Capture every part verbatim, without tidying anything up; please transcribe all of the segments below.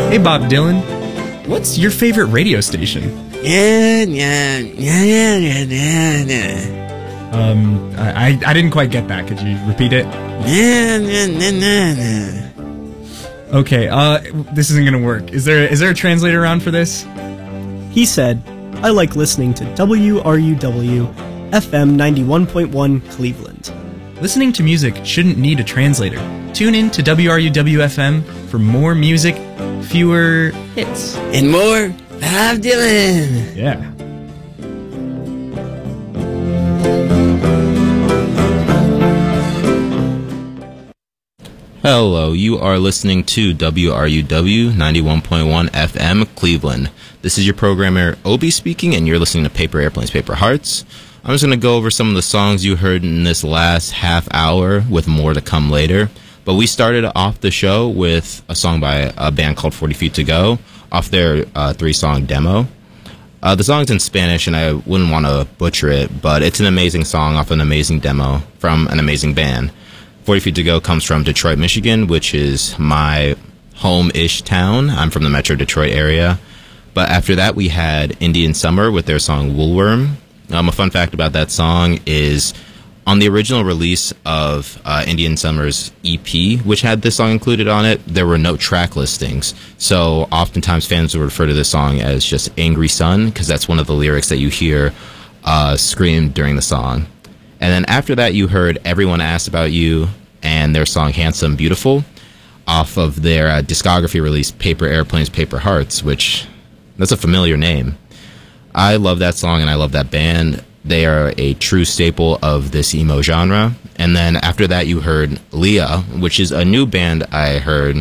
Hey, Bob Dylan. What's your favorite radio station? Yeah, yeah, yeah, yeah, yeah, yeah, yeah. Um, I, I didn't quite get that. Could you repeat it? Yeah, yeah, yeah, yeah, yeah. Okay, uh, this isn't gonna work. Is there is there a translator around for this? He said, I like listening to W R U W F M ninety-one point one Cleveland. Listening to music shouldn't need a translator. Tune in to W R U W F M for more music, fewer hits. And more Bob Dylan. Yeah. Hello, you are listening to W R U W ninety-one point one F M Cleveland. This is your programmer Obi speaking, and you're listening to Paper Airplanes, Paper Hearts. I'm just going to go over some of the songs you heard in this last half hour, with more to come later. But we started off the show with a song by a band called forty feet to go, off their uh, three-song demo. Uh, the song's in Spanish, and I wouldn't want to butcher it, but it's an amazing song off an amazing demo from an amazing band. forty feet to go comes from Detroit, Michigan, which is my home-ish town. I'm from the Metro Detroit area. But after that, we had Indian Summer with their song Woolworm. Um, a fun fact about that song is on the original release of uh, Indian Summer's E P, which had this song included on it, there were no track listings. So oftentimes fans would refer to this song as just Angry Sun, because that's one of the lyrics that you hear uh, screamed during the song. And then after that, you heard Everyone Asked About You and their song Handsome Beautiful off of their uh, discography release Paper Airplanes, Paper Hearts, which that's a familiar name. I love that song and I love that band. They are a true staple of this emo genre. And then after that, you heard Leah, which is a new band I heard,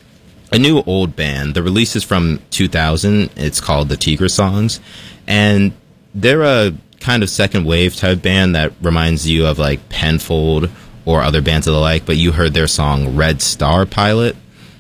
a new old band. The release is from two thousand. It's called the Tigra Songs. And they're a kind of second wave type band that reminds you of like Penfold or other bands of the like, but you heard their song Red Star Pilot.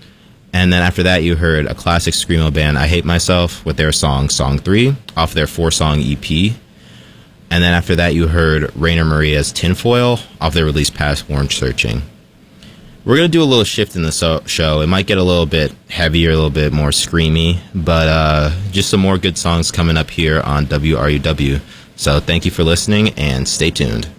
And then after that, you heard a classic screamo band, I Hate Myself, with their song Song three off their four-song E P. And then after that, you heard Rainer Maria's Tinfoil off their release Past Orange Searching. We're going to do a little shift in the so- show. It might get a little bit heavier, a little bit more screamy, but uh, just some more good songs coming up here on W R U W. So thank you for listening, and stay tuned.